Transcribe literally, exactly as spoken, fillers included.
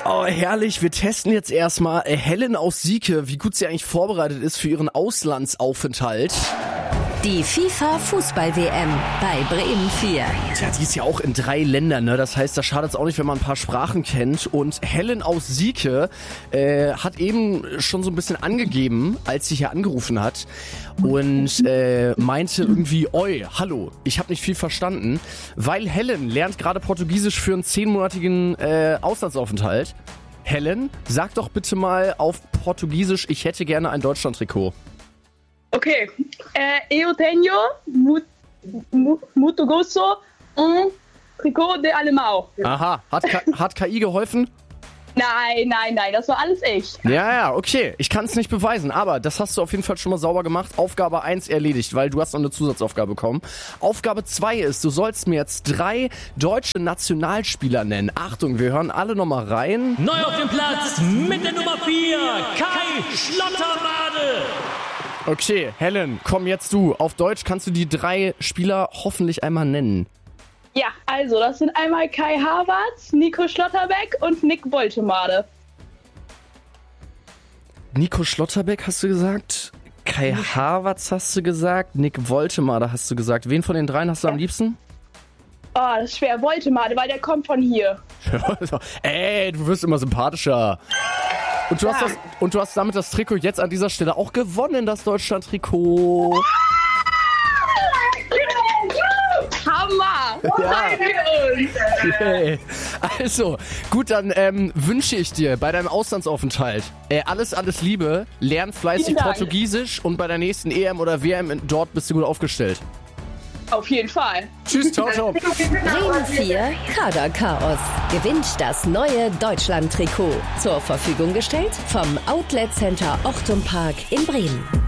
Oh, herrlich. Wir testen jetzt erstmal Helen aus Sieke, wie gut sie eigentlich vorbereitet ist für ihren Auslandsaufenthalt. Die FIFA-Fußball-W M bei Bremen vier. Tja, die ist ja auch in drei Ländern, ne? Das heißt, da schadet es auch nicht, wenn man ein paar Sprachen kennt. Und Helen aus Sieke äh, hat eben schon so ein bisschen angegeben, als sie hier angerufen hat und äh, meinte irgendwie, oi, hallo, ich habe nicht viel verstanden, weil Helen lernt gerade Portugiesisch für einen zehnmonatigen äh, Auslandsaufenthalt. Helen, sag doch bitte mal auf Portugiesisch, ich hätte gerne ein Deutschland-Trikot. Ok, eh, eu tenho muito, muito gosto um Trikot de Alemão. Aha, hat, K- hat K I geholfen? Nein, nein, nein, das war alles ich. Ja, ja, okay. Ich kann es nicht beweisen, aber das hast du auf jeden Fall schon mal sauber gemacht. Aufgabe eins erledigt, weil du hast noch eine Zusatzaufgabe bekommen. Aufgabe zwei ist, du sollst mir jetzt drei deutsche Nationalspieler nennen. Achtung, wir hören alle nochmal rein. Neu auf dem Platz mit der Nummer vier, Kai Schlotterwade. Okay, Helen, komm jetzt du. Auf Deutsch kannst du die drei Spieler hoffentlich einmal nennen. Ja, also, das sind einmal Kai Havertz, Nico Schlotterbeck und Nick Woltemade. Nico Schlotterbeck hast du gesagt, Kai Havertz hast du gesagt, Nick Woltemade hast du gesagt. Wen von den dreien hast du am liebsten? Oh, das ist schwer. Woltemade, weil der kommt von hier. Ey, du wirst immer sympathischer. Und du, hast das, und du hast damit das Trikot jetzt an dieser Stelle auch gewonnen, das Deutschland-Trikot. Hammer! Ja. Okay. Also, gut, dann ähm, wünsche ich dir bei deinem Auslandsaufenthalt äh, alles, alles Liebe, lern fleißig Portugiesisch und bei der nächsten E M oder W M in, dort bist du gut aufgestellt. Auf jeden Fall. Tschüss, ciao, ciao. Bremen vier Kaderchaos. Gewinnt das neue Deutschland-Trikot. Zur Verfügung gestellt vom Outlet Center Ochtum Park in Bremen.